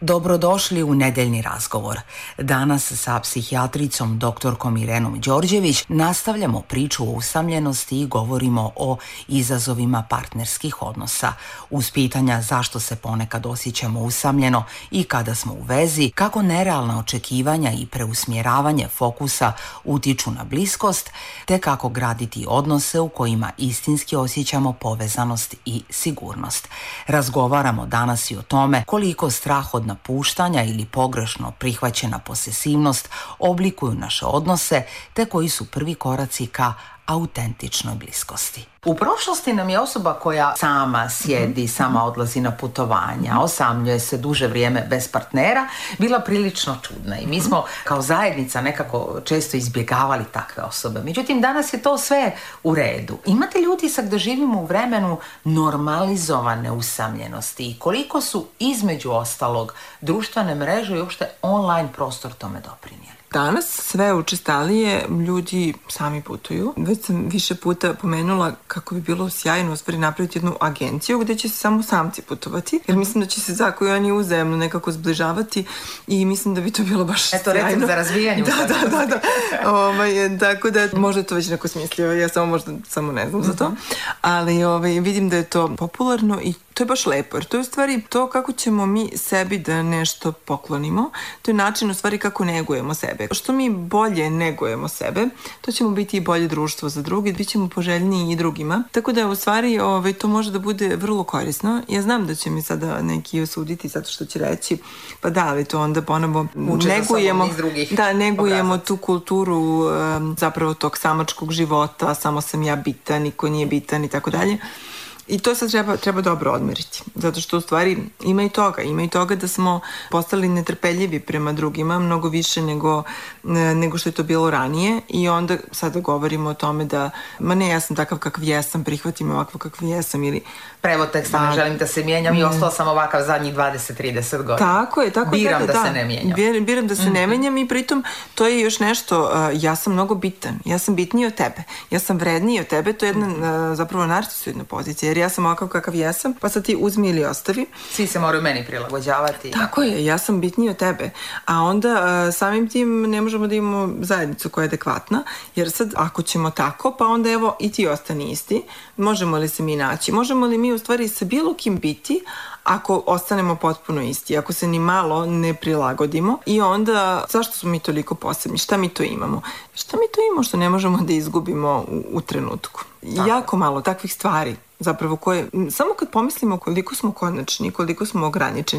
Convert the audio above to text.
Dobrodošli u nedeljni razgovor. Danas sa psihijatricom doktorkom Irenom Đorđević nastavljamo priču o usamljenosti i govorimo o izazovima partnerskih odnosa. Uz pitanja zašto se ponekad osjećamo usamljeno i kada smo u vezi, kako nerealna očekivanja i preusmjeravanje fokusa utiču na bliskost, te kako graditi odnose u kojima istinski osjećamo povezanost i sigurnost. Razgovaramo danas i o tome koliko strah od napuštanja ili pogrešno prihvaćena posesivnost oblikuju naše odnose, te koji su prvi koraci ka autentičnoj bliskosti. U prošlosti nam je osoba koja sama sjedi, sama odlazi na putovanja, osamljuje se duže vrijeme bez partnera, bila prilično čudna i mi smo kao zajednica nekako često izbjegavali takve osobe. Međutim, danas je to sve u redu. Imate li utisak da živimo u vremenu normalizovane usamljenosti i koliko su između ostalog društvene mreže i uopšte online prostor tome doprinijeli? Danas sve učestalije ljudi sami putuju. Već sam više puta pomenula kako bi bilo sjajno u stvari napraviti jednu agenciju gdje će se samo samci putovati, jer mislim da će se tako i oni uzajemno nekako zbližavati i mislim da bi to bilo baš sjajno. Eto, recept za razvijanje. Da. Tako da možda to već neko smislio, ja samo ne znam za to. Ali vidim da je to popularno i to je baš lepo, jer to je u stvari to kako ćemo mi sebi da nešto poklonimo. To je način u stvari kako negujemo sebe. Što mi bolje negujemo sebe, to ćemo biti i bolje društvo za drugi, bit ćemo poželjniji i drugima. Tako da u stvari to može da bude vrlo korisno. Ja znam da će mi sada neki osuditi zato što će reći, pa da, ali to onda ponovo negujemo tu kulturu zapravo tog samačkog života, samo sam ja bitan, niko nije bitan i tako dalje. I to sad treba dobro odmeriti, zato što u stvari ima i toga da smo postali netrpeljivi prema drugima, mnogo više nego što je to bilo ranije i onda sada govorimo o tome da, ja sam takav kakav jesam, prihvatim ovakav kakav jesam ili... Prevod teksta, ne želim da se mijenjam i ostao sam ovakav zadnjih 20-30 godina. Tako je. Biram da se ne mijenjam. Biram da se ne mijenjam i pritom to je još nešto, ja sam mnogo bitan, ja sam bitniji od tebe, ja sam vredniji od tebe, to je jedna zapravo narcisoidna pozicija, jer ja sam ovakav kakav jesam, pa sad ti uzmi ili ostavi. Svi se moraju meni prilagođavati. Tako je, ja sam bitniji od tebe. A onda samim tim ne možemo da imamo zajednicu koja je adekvatna, jer sad ako ćemo tako, pa onda evo i ti ostani isti. Možemo li se mi naći? Možemo li mi u stvari sa bilo kim biti ako ostanemo potpuno isti, ako se ni malo ne prilagodimo i onda zašto smo mi toliko posebni? Šta mi to imamo? Šta mi to imamo što ne možemo da izgubimo u trenutku? Tako. Jako malo takvih stvari zapravo koje, samo kad pomislimo koliko smo konačni, koliko smo ograničeni,